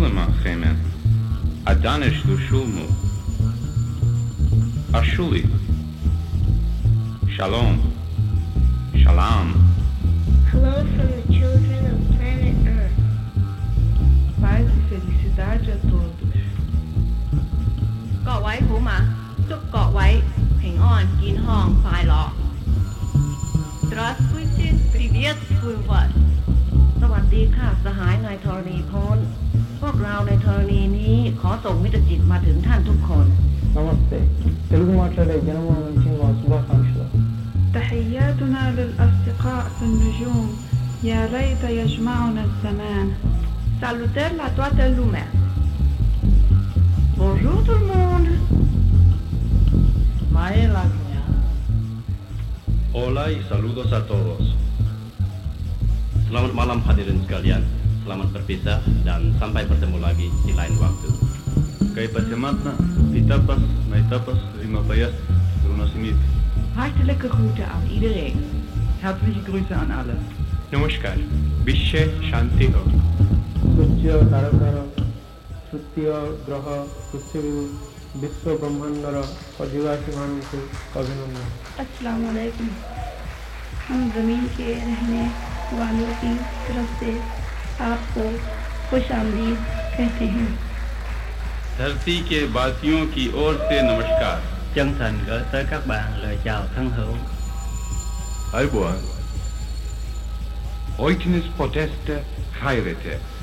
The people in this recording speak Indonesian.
Shalom Achemen, Adanish Lushulmu, Ashuli, Shalom, Shalom. Hello from the children of planet Earth. Paz e felicidade a todos. 各位好嗎？祝各位平安、健康、快樂。Здравствуйте, приветствую вас. สวัสดีค่ะสหายในธรณีพ้นพวกเราในธรณีนี้ขอส่งมิตรจิตมาถึงท่านทุกคน నమస్తే తెలుగు మాట్లాడే జనమోహన్ wa శుభాకాంక్షలు تحياتنا للأصدقاء في النجوم يا ليت يجمعنا الزمان. Salutări la toată lumea. Bonjour tout le monde. Maelagnya. Hola y saludos a todos. Selamat malam hadirin sekalian. Selamat berpisah dan sampai bertemu lagi di lain waktu. Kay pasimatna, etapas na etapas, rimapayas, runasimit. Hartelijke groeten aan iedereen. Herzliche Grüße an alle. Namaskar. Bishe Shanti Ho. সূর্য তারকার তৃতীয় গ্রহ পৃথিবী বিশ্ব ব্রহ্মাণ্ডর ଅଧିବାସୀ ମାନଙ୍କୁ ଅଭିନନ୍ଦନ। अस्सलाम वालेकुम। हम ज़मीन के रहने वालों की तरफ से आपको खुश आमदीद कहते हैं। धरती के वासियों की ओर से नमस्कार। Chân thành gửi tới các bạn lời chào thân hữu. Alboan. Oiknis poteste hairete.